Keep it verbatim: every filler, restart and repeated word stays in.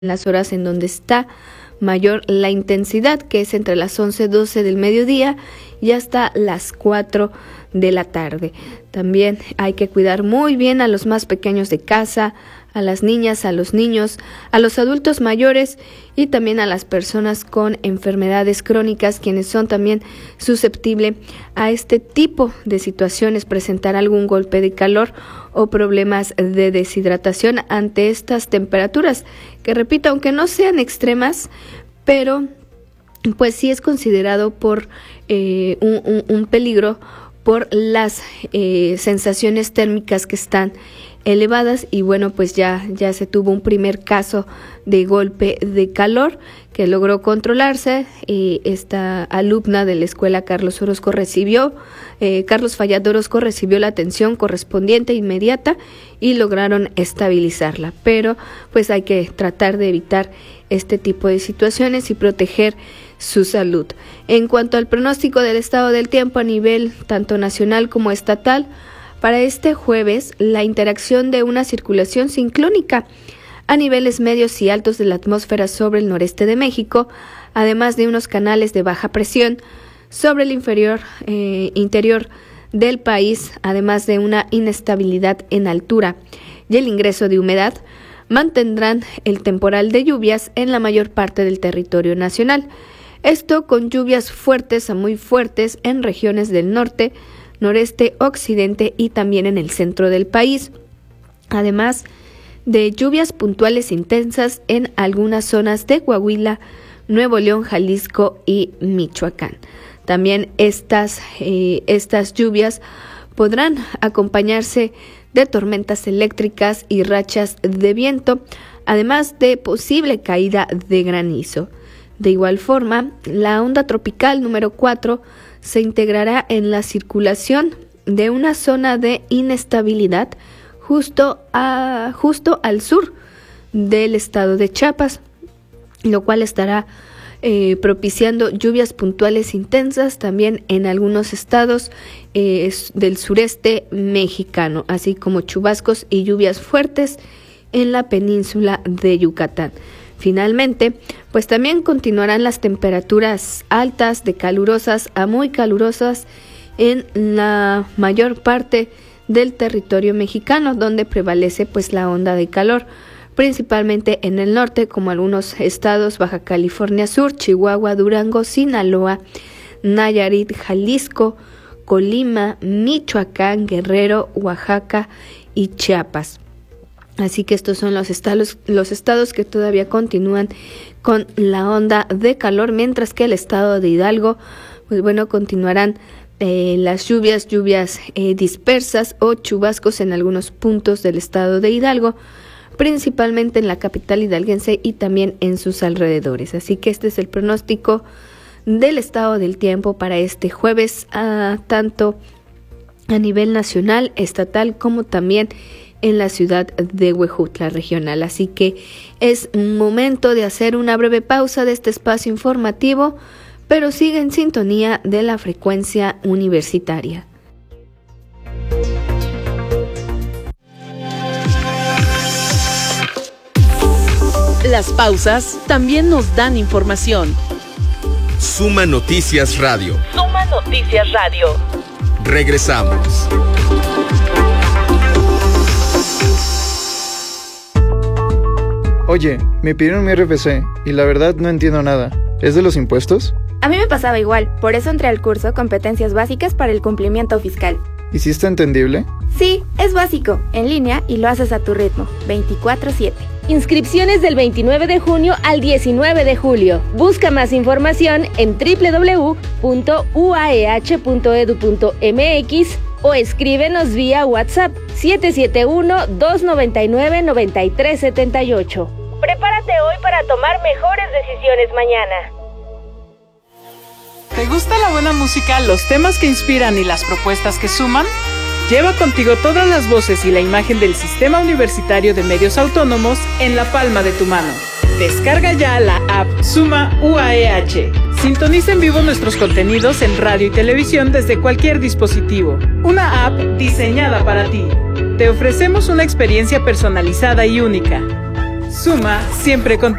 las horas en donde está mayor la intensidad, que es entre las once doce del mediodía y hasta las cuatro de la tarde. También hay que cuidar muy bien a los más pequeños de casa, a las niñas, a los niños, a los adultos mayores y también a las personas con enfermedades crónicas, quienes son también susceptibles a este tipo de situaciones, presentar algún golpe de calor o problemas de deshidratación ante estas temperaturas, que repito, aunque no sean extremas, pero pues sí es considerado por eh, un, un, un peligro por las eh, sensaciones térmicas que están elevadas. Y bueno, pues ya, ya se tuvo un primer caso de golpe de calor que logró controlarse. Eh, esta alumna de la escuela Carlos Orozco recibió, eh, Carlos Fallat Orozco recibió la atención correspondiente inmediata y lograron estabilizarla. Pero pues hay que tratar de evitar este tipo de situaciones y proteger su salud. En cuanto al pronóstico del estado del tiempo a nivel tanto nacional como estatal, para este jueves, la interacción de una circulación sinclónica a niveles medios y altos de la atmósfera sobre el noreste de México, además de unos canales de baja presión sobre el inferior eh, interior del país, además de una inestabilidad en altura y el ingreso de humedad, mantendrán el temporal de lluvias en la mayor parte del territorio nacional. Esto con lluvias fuertes a muy fuertes en regiones del norte, noreste, occidente y también en el centro del país, además de lluvias puntuales intensas en algunas zonas de Coahuila, Nuevo León, Jalisco y Michoacán. También estas, eh, estas lluvias podrán acompañarse de tormentas eléctricas y rachas de viento, además de posible caída de granizo. De igual forma, la onda tropical número cuatro se integrará en la circulación de una zona de inestabilidad justo, a, justo al sur del estado de Chiapas, lo cual estará eh, propiciando lluvias puntuales intensas también en algunos estados eh, del sureste mexicano, así como chubascos y lluvias fuertes en la península de Yucatán. Finalmente, pues también continuarán las temperaturas altas de calurosas a muy calurosas en la mayor parte del territorio mexicano, donde prevalece pues la onda de calor, principalmente en el norte, como algunos estados: Baja California Sur, Chihuahua, Durango, Sinaloa, Nayarit, Jalisco, Colima, Michoacán, Guerrero, Oaxaca y Chiapas. Así que estos son los estados, los estados que todavía continúan con la onda de calor, mientras que el estado de Hidalgo, pues bueno, continuarán eh, las lluvias, lluvias eh, dispersas o chubascos en algunos puntos del estado de Hidalgo, principalmente en la capital hidalguense y también en sus alrededores. Así que este es el pronóstico del estado del tiempo para este jueves, a, tanto a nivel nacional, estatal, como también en la ciudad de Huejutla regional. Así que es momento de hacer una breve pausa de este espacio informativo, pero sigue en sintonía de la frecuencia universitaria. Las pausas también nos dan información. Suma Noticias Radio. Suma Noticias Radio. Regresamos. Oye, me pidieron mi R F C y la verdad no entiendo nada. ¿Es de los impuestos? A mí me pasaba igual, por eso entré al curso Competencias Básicas para el Cumplimiento Fiscal. ¿Y si está entendible? Sí, es básico, en línea y lo haces a tu ritmo, veinticuatro siete. Inscripciones del veintinueve de junio al diecinueve de julio. Busca más información en doble u doble u doble u punto u a e hache punto e d u punto m x o escríbenos vía WhatsApp siete siete uno, dos nueve nueve, nueve tres siete ocho. Prepárate hoy para tomar mejores decisiones mañana. ¿Te gusta la buena música, los temas que inspiran y las propuestas que suman? Lleva contigo todas las voces y la imagen del Sistema Universitario de Medios Autónomos en la palma de tu mano. Descarga ya la app Suma U A E H. Sintoniza en vivo nuestros contenidos en radio y televisión desde cualquier dispositivo. Una app diseñada para ti. Te ofrecemos una experiencia personalizada y única. Suma siempre contigo.